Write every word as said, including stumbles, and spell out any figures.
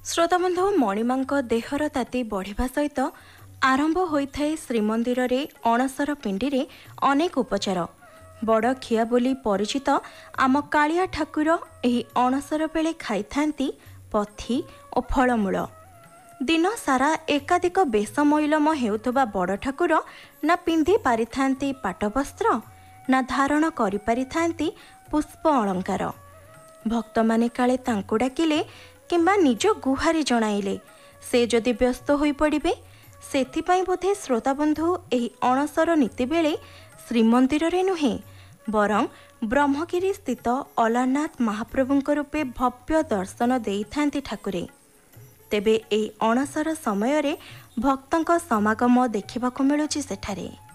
श्रोताबंधु मणिमा there ताती बढ़िबा सहित आरंभ होइथाए श्रीमंदिर रे अणसर पिंडी रे अनेक उपचार। बड़ खिया बोली परिचित आम कालिया ठाकुर एही अणसर बेले खाइथांती पथी और फलमूल। दिन सारा एकाधिक बेश मैलम हेउथबा बड़ ठाकुर ना पिंधि पारिथांती पाटवस्त्र ना धारण करि पारिथांती पुष्प अलंकार। भक्त माने काले तांकु डाकिले किंबा निज गुहारी जणाइले से जदि व्यस्त होई पड़िबे सेथिपाई बोधे श्रोताबंधु एही अणसर नीति बेले श्रीमंदिर रे नुहे बरं ब्रह्मगिरी स्थित अलारनाथ महाप्रभुंक रूपे भव्य दर्शन देइथांती ठाकुरे। तेबे एही अणसर समय रे भक्तंक समागम देखिबाकु मिलुछि सेठारे।